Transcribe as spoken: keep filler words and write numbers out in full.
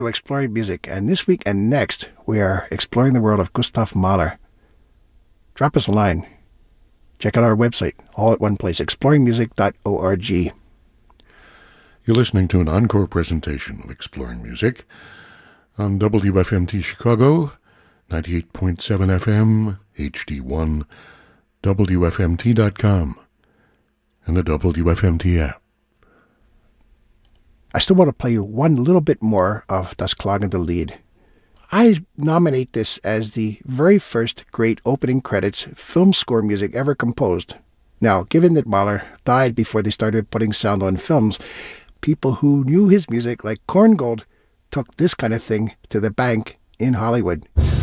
to Exploring Music, and this week and next, we are exploring the world of Gustav Mahler. Drop us a line. Check out our website, all at one place, exploring music dot org. You're listening to an encore presentation of Exploring Music on W F M T Chicago, ninety-eight point seven F M, H D one, W F M T dot com, and the W F M T app. I still want to play you one little bit more of Das Klagende Lied. I nominate this as the very first great opening credits film score music ever composed. Now, given that Mahler died before they started putting sound on films, people who knew his music, like Korngold, took this kind of thing to the bank in Hollywood.